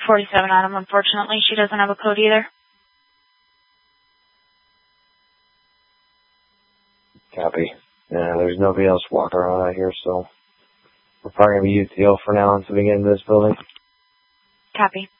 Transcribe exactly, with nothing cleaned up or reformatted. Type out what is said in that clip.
forty-seven Adam. Unfortunately, she doesn't have a code either. Copy. Yeah, there's nobody else walking around out here, so we're probably going to be U T O for now until we get into this building. Copy.